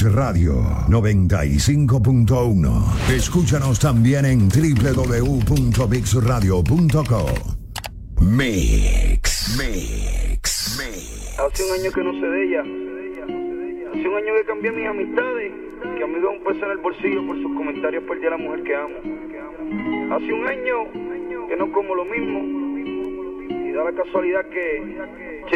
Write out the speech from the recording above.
Mix Radio 95.1. Escúchanos también en www.mixradio.co. Mix. Hace un año que no sé de ella. Hace un año que cambié mis amistades. Que amigo un peso en el bolsillo por sus comentarios perdí a la mujer que amo. Hace un año que no como lo mismo. Y da la casualidad que